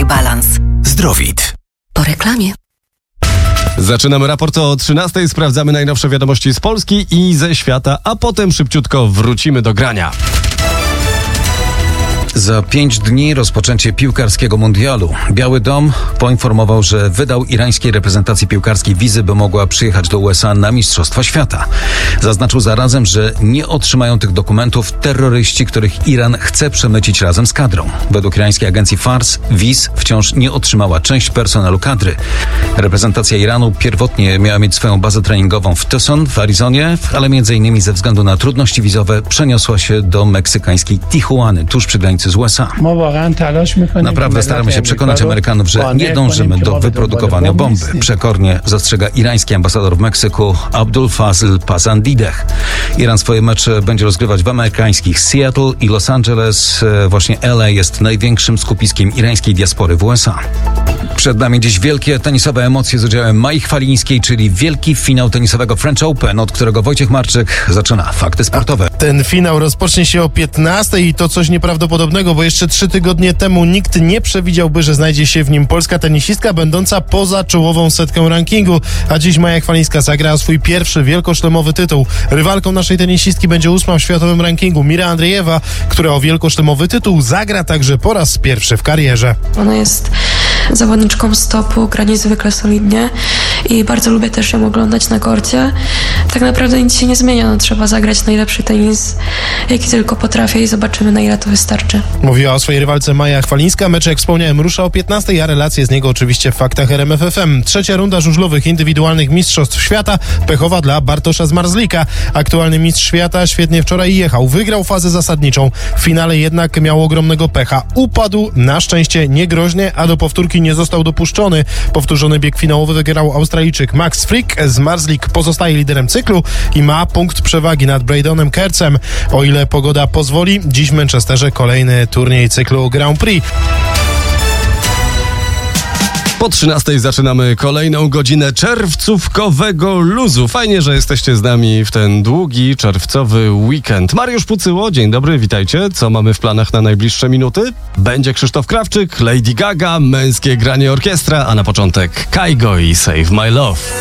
Balans. Zdrowit. Po reklamie. Zaczynamy raport o 13:00, sprawdzamy najnowsze wiadomości z Polski i ze świata, a potem szybciutko wrócimy do grania. Za 5 dni rozpoczęcie piłkarskiego mundialu. Biały Dom poinformował, że wydał irańskiej reprezentacji piłkarskiej wizy, by mogła przyjechać do USA na Mistrzostwa Świata. Zaznaczył zarazem, że nie otrzymają tych dokumentów terroryści, których Iran chce przemycić razem z kadrą. Według irańskiej agencji Fars wiz wciąż nie otrzymała część personelu kadry. Reprezentacja Iranu pierwotnie miała mieć swoją bazę treningową w Tucson w Arizonie, ale m.in. ze względu na trudności wizowe przeniosła się do meksykańskiej Tijuany, tuż przy granicy z USA. Naprawdę staramy się przekonać Amerykanów, że nie dążymy do wyprodukowania bomby. Przekornie zastrzega irański ambasador w Meksyku Abdul Fazl Pazandideh. Iran swoje mecze będzie rozgrywać w amerykańskich Seattle i Los Angeles. Właśnie LA jest największym skupiskiem irańskiej diaspory w USA. Przed nami dziś wielkie tenisowe emocje z udziałem Mai Chwalińskiej, czyli wielki finał tenisowego French Open, od którego Wojciech Marczyk zaczyna fakty sportowe. Ten finał rozpocznie się o 15:00 i to coś nieprawdopodobnego, bo jeszcze 3 tygodnie temu nikt nie przewidziałby, że znajdzie się w nim polska tenisistka będąca poza czołową setką rankingu. A dziś Maja Chwalińska zagra swój pierwszy wielkoszlemowy tytuł. Rywalką naszej tenisistki będzie 8. w światowym rankingu Mira Andriejewa, która o wielkoszlemowy tytuł zagra także po raz pierwszy w karierze. Ona jest zawodniczką stopu, gra niezwykle solidnie i bardzo lubię też ją oglądać na korcie. Tak naprawdę nic się nie zmienia, trzeba zagrać najlepszy tenis, jaki tylko potrafię i zobaczymy, na ile to wystarczy. Mówiła o swojej rywalce Maja Chwalińska. Mecz, jak wspomniałem, rusza o 15:00, a relacje z niego oczywiście w faktach RMF FM. Trzecia runda żużlowych indywidualnych mistrzostw świata, pechowa dla Bartosza Zmarzlika. Aktualny mistrz świata świetnie wczoraj jechał, wygrał fazę zasadniczą. W finale jednak miał ogromnego pecha. Upadł, na szczęście niegroźnie, a do powtórki nie został dopuszczony. Powtórzony bieg finałowy wygrał Australijczyk Max Frick. Zmarzlik pozostaje liderem cyklu i ma punkt przewagi nad Braydonem Kercem. O ile pogoda pozwoli, dziś w Manchesterze kolejny turniej cyklu Grand Prix. Po 13:00 zaczynamy kolejną godzinę czerwcówkowego luzu. Fajnie, że jesteście z nami w ten długi czerwcowy weekend. Mariusz Pucyło, dzień dobry, witajcie. Co mamy w planach na najbliższe minuty? Będzie Krzysztof Krawczyk, Lady Gaga, męskie granie orkiestra, a na początek Kygo i Save My Love.